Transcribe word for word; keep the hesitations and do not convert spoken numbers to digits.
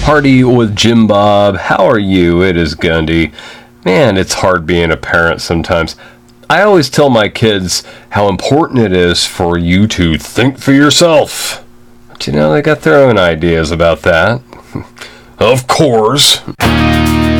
Party with Jim Bob. How are you? It is Gundy. Man, it's hard being a parent sometimes. I always tell my kids how important it is for you to think for yourself. But you know, they got their own ideas about that. Of course.